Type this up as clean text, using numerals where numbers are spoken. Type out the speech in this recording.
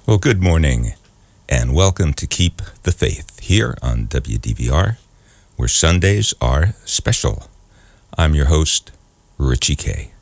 Well, good morning, and welcome to Keep the Faith here on WDVR, where Sundays are special. I'm your host, Richie K.